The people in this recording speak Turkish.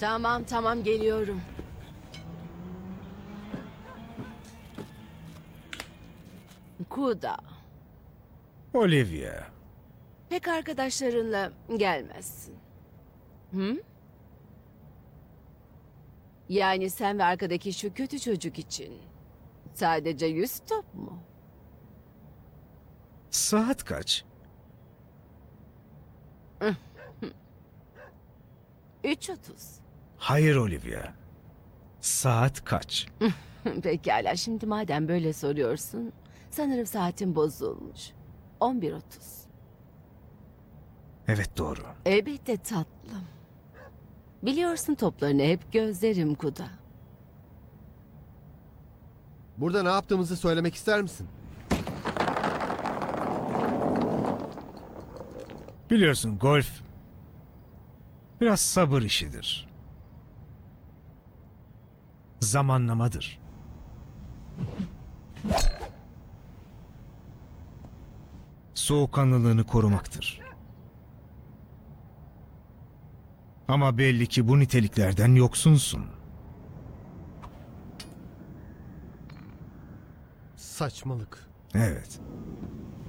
Tamam tamam geliyorum. Kuda. Olivia. Pek arkadaşlarınla gelmezsin. Hı? Yani sen ve arkadaki şu kötü çocuk için sadece 100 top mu? Saat kaç? 3.30. Hayır Olivia. Saat kaç? Pekala, şimdi madem böyle soruyorsun, sanırım saatin bozulmuş. 11.30. Evet doğru. Elbette tatlım. Biliyorsun toplarını hep gözlerim Kuda. Burada ne yaptığımızı söylemek ister misin? Biliyorsun golf biraz sabır işidir. Zamanlamadır. Soğukkanlılığını korumaktır. Ama belli ki bu niteliklerden yoksunsun. Saçmalık. Evet.